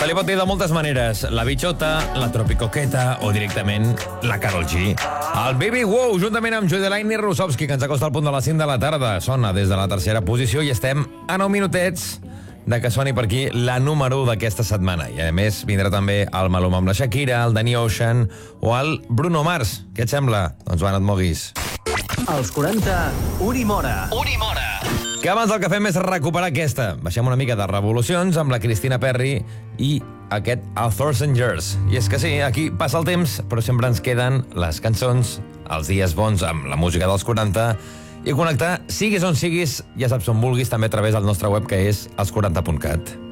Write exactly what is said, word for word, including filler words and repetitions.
Se li pot dir de moltes maneres. La Bichota, la Tropicoqueta o directament la Karol G. El Baby Wow, juntament amb Joydelany i Rusovski, que ens acosta al punt de les cinc de la tarda. Sona des de la tercera posició i estem a nou minutets de que soni per aquí la número u d'aquesta setmana. I a més vindrà també el Maluma amb la Shakira, el Danny Ocean o el Bruno Mars. Què et sembla? Doncs va, no et moguis. Els quaranta, Unimora. Unimora. Que abans el que fem és recuperar aquesta. Baixem una mica de revolucions amb la Cristina Perry i aquest A Thousand Years. I és que sí, aquí passa el temps, però sempre ens queden les cançons, els dies bons amb la música dels quaranta i connectar, siguis on siguis, ja saps on vulguis, també a través del nostre web, que és els quaranta punt cat.